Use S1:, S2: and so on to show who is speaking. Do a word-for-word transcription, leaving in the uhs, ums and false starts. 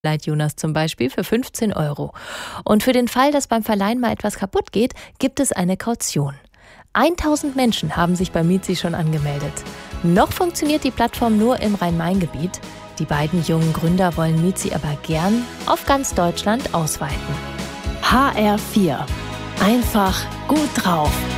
S1: Leiht Jonas zum Beispiel für fünfzehn Euro. Und für den Fall, dass beim Verleihen mal etwas kaputt geht, gibt es eine Kaution. tausend Menschen haben sich bei Mietsi schon angemeldet. Noch funktioniert die Plattform nur im Rhein-Main-Gebiet. Die beiden jungen Gründer wollen Mietsi aber gern auf ganz Deutschland ausweiten.
S2: H R vier. Einfach gut drauf.